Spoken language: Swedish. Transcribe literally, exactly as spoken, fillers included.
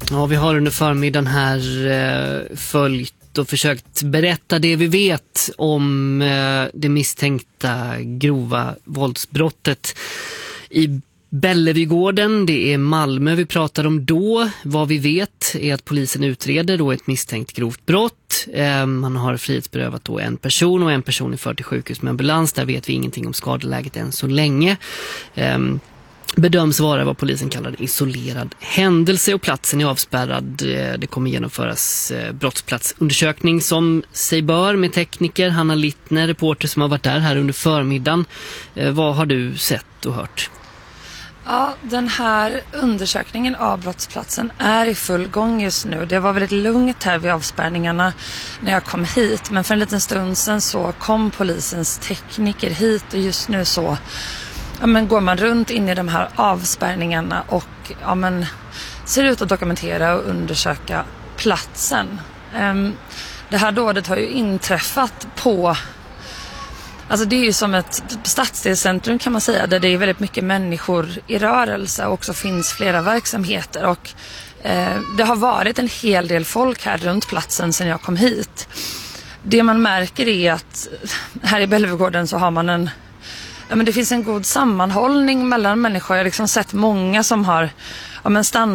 Ja, vi har under förmiddagen här eh, följt och försökt berätta det vi vet om eh, det misstänkta grova våldsbrottet i Bellevigården. Det är Malmö vi pratar om då. Vad vi vet är att polisen utreder då ett misstänkt grovt brott. Eh, man har frihetsberövat då en person och en person är förd till sjukhus med ambulans. Där vet vi ingenting om skadeläget än så länge. Eh, bedöms vara vad polisen kallar isolerad händelse och platsen är avspärrad. Det kommer genomföras brottsplatsundersökning som sig bör med tekniker. Hanna Littner, reporter som har varit där här under förmiddagen. Vad har du sett och hört? Ja, den här undersökningen av brottsplatsen är i full gång just nu. Det var väldigt lugnt här vid avspärrningarna när jag kom hit. Men för en liten stund sedan så kom polisens tekniker hit och just nu så ja, men går man runt in i de här avspärrningarna och ja, men, ser ut att dokumentera och undersöka platsen. Um, det här dådet har ju inträffat på, alltså det är ju som ett stadsdelscentrum kan man säga, där det är väldigt mycket människor i rörelse och också finns flera verksamheter och eh, det har varit en hel del folk här runt platsen sedan jag kom hit. Det man märker är att här i Bellevigården så har man en Ja, men det finns en god sammanhållning mellan människor. Jag har liksom sett många som har ja, men stannat